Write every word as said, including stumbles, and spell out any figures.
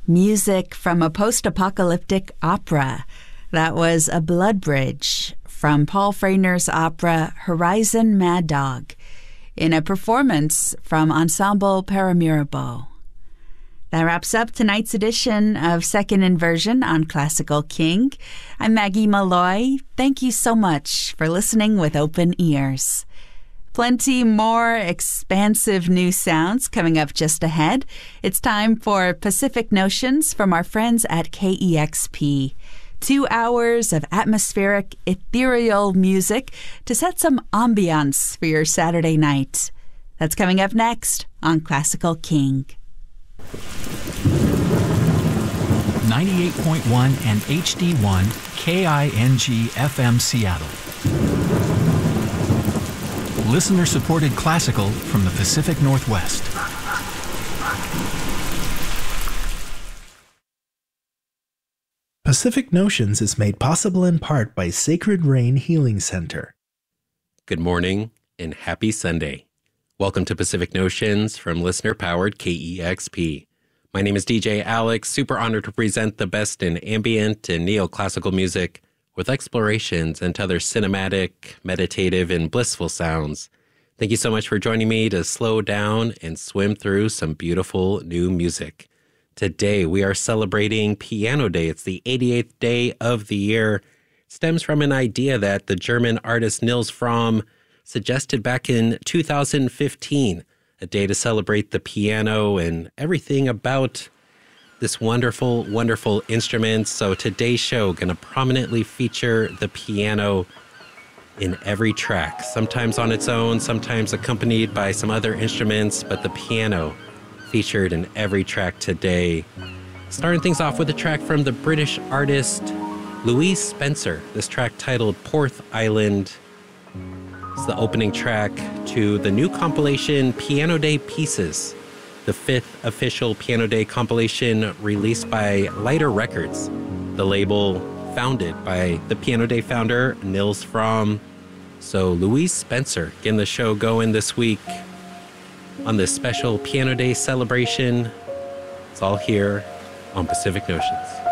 Music from a post-apocalyptic opera. That was A Blood Bridge from Paul Freyner's opera Horizon Mad Dog in a performance from Ensemble Paramaribo. That wraps up tonight's edition of Second Inversion on Classical King. I'm Maggie Malloy. Thank you so much for listening with open ears. Plenty more expansive new sounds coming up just ahead. It's time for Pacific Notions from our friends at K E X P. Two hours of atmospheric, ethereal music to set some ambiance for your Saturday night. That's coming up next on Classical King. ninety-eight point one and H D one K I N G F M Seattle. Listener-supported classical from the Pacific Northwest. Pacific Notions is made possible in part by Sacred Rain Healing Center. Good morning and happy Sunday. Welcome to Pacific Notions from listener-powered K E X P. My name is D J Alex, super honored to present the best in ambient and neoclassical music with explorations into other cinematic, meditative, and blissful sounds. Thank you so much for joining me to slow down and swim through some beautiful new music. Today, we are celebrating Piano Day. It's the eighty-eighth day of the year. It stems from an idea that the German artist Nils Frahm suggested back in two thousand fifteen, a day to celebrate the piano and everything about this wonderful, wonderful instrument. So today's show going to prominently feature the piano in every track, sometimes on its own, sometimes accompanied by some other instruments, but the piano featured in every track today. Starting things off with a track from the British artist Louise Spencer. This track titled Porth Island. It's the opening track to the new compilation Piano Day Pieces, the fifth official Piano Day compilation released by Lighter Records, the label founded by the Piano Day founder, Nils Frahm. So Louise Spencer getting the show going this week on this special Piano Day celebration. It's all here on Pacific Notions.